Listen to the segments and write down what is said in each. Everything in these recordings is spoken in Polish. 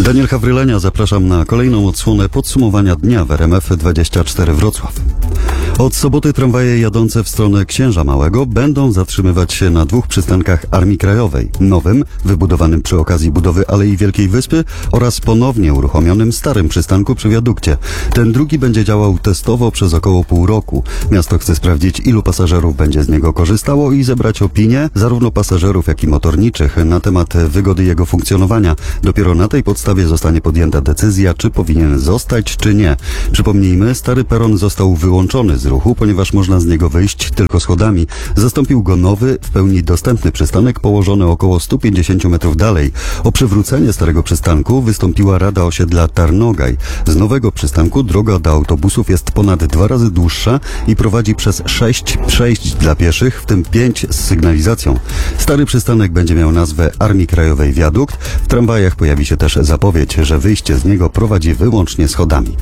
Daniel Hawrylenia, zapraszam na kolejną odsłonę podsumowania dnia w RMF24 Wrocław. Od soboty tramwaje jadące w stronę Księża Małego będą zatrzymywać się na 2 przystankach Armii Krajowej. Nowym, wybudowanym przy okazji budowy Alei Wielkiej Wyspy oraz ponownie uruchomionym starym przystanku przy wiadukcie. Ten drugi będzie działał testowo przez około pół roku. Miasto chce sprawdzić, ilu pasażerów będzie z niego korzystało i zebrać opinie zarówno pasażerów, jak i motorniczych na temat wygody jego funkcjonowania. Dopiero na tej podstawie zostanie podjęta decyzja, czy powinien zostać, czy nie. Przypomnijmy, stary peron został wyłączony z ruchu, ponieważ można z niego wyjść tylko schodami. Zastąpił go nowy, w pełni dostępny przystanek położony około 150 metrów dalej. O przywrócenie starego przystanku wystąpiła Rada Osiedla Tarnogaj. Z nowego przystanku droga do autobusów jest ponad 2 razy dłuższa i prowadzi przez 6 przejść dla pieszych, w tym 5 z sygnalizacją. Stary przystanek będzie miał nazwę Armii Krajowej Wiadukt. W tramwajach pojawi się też zapowiedź, że wyjście z niego prowadzi wyłącznie schodami.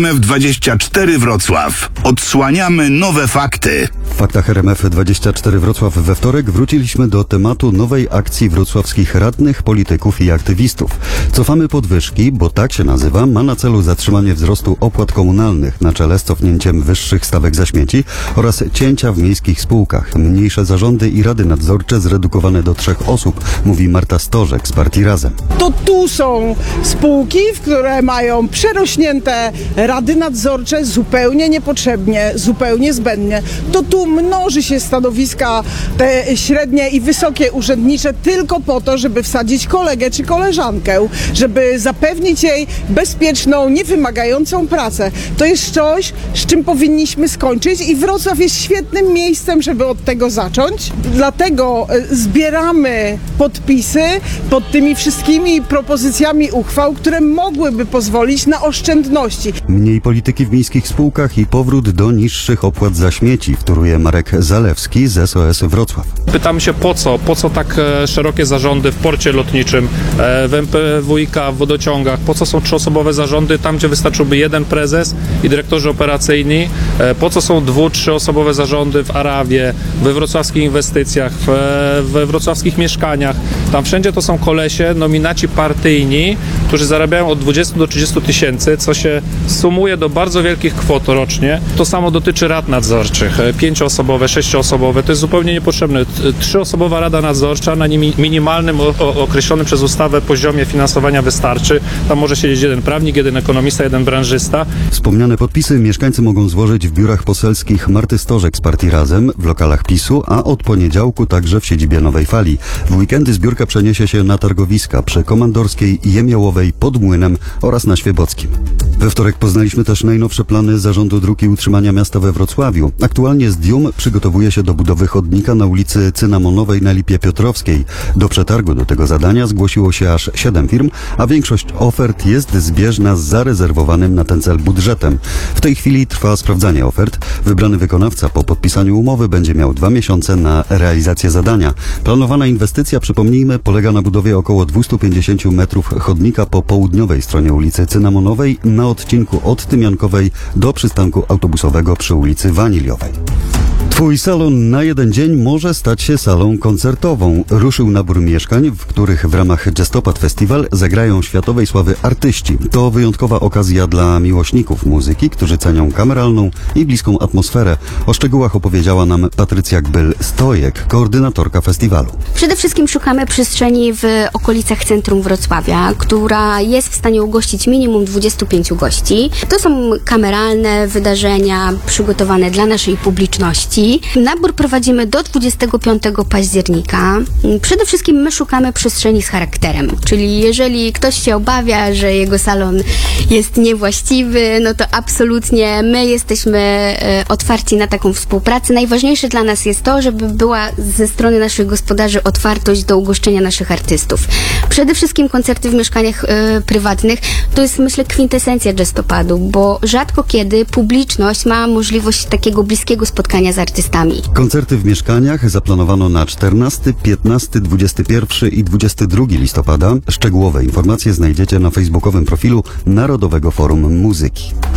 RMF24 Wrocław. Odsłaniamy nowe fakty. W faktach RMF24 Wrocław we wtorek wróciliśmy do tematu nowej akcji wrocławskich radnych, polityków i aktywistów. Cofamy podwyżki, bo tak się nazywa, ma na celu zatrzymanie wzrostu opłat komunalnych na czele z cofnięciem wyższych stawek za śmieci oraz cięcia w miejskich spółkach. Mniejsze zarządy i rady nadzorcze zredukowane do 3 osób, mówi Marta Stożek z partii Razem. To tu są spółki, które mają przerośnięte rady nadzorcze zupełnie niepotrzebnie, zupełnie zbędnie. To tu mnoży się stanowiska te średnie i wysokie urzędnicze tylko po to, żeby wsadzić kolegę czy koleżankę, żeby zapewnić jej bezpieczną, niewymagającą pracę. To jest coś, z czym powinniśmy skończyć i Wrocław jest świetnym miejscem, żeby od tego zacząć. Dlatego zbieramy podpisy pod tymi wszystkimi propozycjami uchwał, które mogłyby pozwolić na oszczędności. Mniej polityki w miejskich spółkach i powrót do niższych opłat za śmieci, wtóruje Marek Zalewski z SOS Wrocław. Pytam się po co tak szerokie zarządy w porcie lotniczym, w MPWiK, w wodociągach, po co są 3-osobowe zarządy tam, gdzie wystarczyłby 1 prezes i dyrektorzy operacyjni, po co są 2-3-osobowe zarządy w Arawie, we wrocławskich inwestycjach, we wrocławskich mieszkaniach. Tam wszędzie to są kolesie, nominaci partyjni, którzy zarabiają od 20 do 30 tysięcy, co się sumuje do bardzo wielkich kwot rocznie. To samo dotyczy rad nadzorczych, 5-osobowe, 6-osobowe, to jest zupełnie niepotrzebne. 3-osobowa rada nadzorcza na minimalnym, określonym przez ustawę poziomie finansowania wystarczy. Tam może siedzieć 1 prawnik, 1 ekonomista, 1 branżysta. Wspomniane podpisy mieszkańcy mogą złożyć w biurach poselskich Marty Stożek z partii Razem, w lokalach PiS-u, a od poniedziałku także w siedzibie Nowej Fali. W weekendy zbiórka przeniesie się na targowiska przy Komandorskiej, Jemiołowej, pod Młynem oraz na Świebockim. We wtorek poznaliśmy też najnowsze plany Zarządu Dróg i Utrzymania Miasta we Wrocławiu. Aktualnie Zdium przygotowuje się do budowy chodnika na ulicy Cynamonowej na Lipie Piotrowskiej. Do przetargu do tego zadania zgłosiło się aż 7 firm, a większość ofert jest zbieżna z zarezerwowanym na ten cel budżetem. W tej chwili trwa sprawdzanie ofert. Wybrany wykonawca po podpisaniu umowy będzie miał 2 miesiące na realizację zadania. Planowana inwestycja, przypomnijmy, polega na budowie około 250 metrów chodnika po południowej stronie ulicy Cynamonowej na odcinku od Tymiankowej do przystanku autobusowego przy ulicy Waniliowej. Twój salon na jeden dzień może stać się salą koncertową. Ruszył nabór mieszkań, w których w ramach Jazztopad Festival zagrają światowej sławy artyści. To wyjątkowa okazja dla miłośników muzyki, którzy cenią kameralną i bliską atmosferę. O szczegółach opowiedziała nam Patrycja Gbyl-Stojek, koordynatorka festiwalu. Przede wszystkim szukamy przestrzeni w okolicach centrum Wrocławia, która jest w stanie ugościć minimum 25 gości. To są kameralne wydarzenia przygotowane dla naszej publiczności. Nabór prowadzimy do 25 października. Przede wszystkim my szukamy przestrzeni z charakterem, czyli jeżeli ktoś się obawia, że jego salon jest niewłaściwy, no to absolutnie my jesteśmy otwarci na taką współpracę. Najważniejsze dla nas jest to, żeby była ze strony naszych gospodarzy otwartość do ugoszczenia naszych artystów. Przede wszystkim koncerty w mieszkaniach prywatnych to jest, myślę, kwintesencja Jazztopadu, bo rzadko kiedy publiczność ma możliwość takiego bliskiego spotkania z artystami. Koncerty w mieszkaniach zaplanowano na 14, 15, 21 i 22 listopada. Szczegółowe informacje znajdziecie na facebookowym profilu Narodowego Forum Muzyki.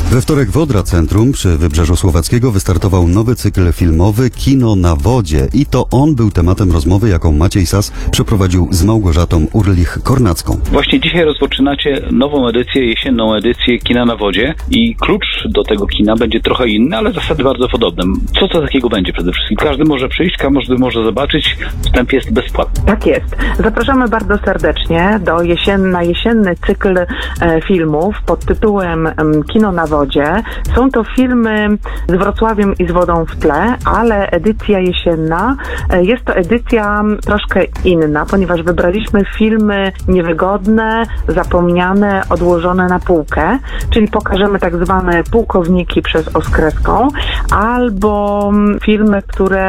We wtorek w Odra Centrum przy Wybrzeżu Słowackiego wystartował nowy cykl filmowy Kino na wodzie i to on był tematem rozmowy, jaką Maciej Sas przeprowadził z Małgorzatą Urlich-Kornacką. Właśnie dzisiaj rozpoczynacie nową edycję, jesienną edycję Kina na wodzie i klucz do tego kina będzie trochę inny, ale zasady bardzo podobne. Co to takiego będzie przede wszystkim? Każdy może przyjść, każdy może zobaczyć, wstęp jest bezpłatny. Tak jest. Zapraszamy bardzo serdecznie na jesienny cykl filmów pod tytułem Kino na wodzie. Są to filmy z Wrocławiem i z wodą w tle, ale edycja jesienna jest to edycja troszkę inna, ponieważ wybraliśmy filmy niewygodne, zapomniane, odłożone na półkę, czyli pokażemy tak zwane pułkowniki przez O z kreską, albo filmy, które